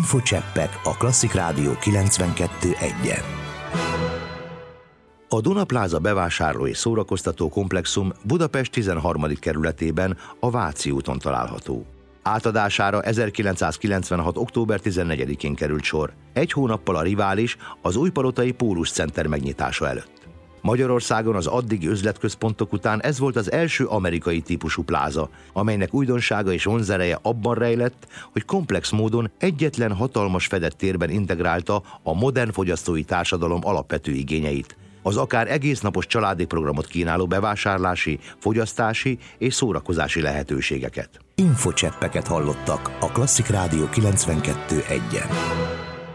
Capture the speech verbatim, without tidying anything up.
Infocseppek a Klasszik Rádió kilencvenkettő egyen. A Duna Plaza bevásárló és szórakoztató komplexum Budapest tizenharmadik kerületében, a Váci úton található. Átadására ezerkilencszázkilencvenhat. október tizennegyedikén került sor, egy hónappal a rivális, az Újpalotai Pólus Center megnyitása előtt. Magyarországon az addigi üzletközpontok után ez volt az első amerikai típusú pláza, amelynek újdonsága és vonzereje abban rejlett, hogy komplex módon egyetlen hatalmas fedett térben integrálta a modern fogyasztói társadalom alapvető igényeit, az akár egésznapos családi programot kínáló bevásárlási, fogyasztási és szórakozási lehetőségeket. Infocseppeket hallottak a Klasszik Rádió kilencvenkettő egyen.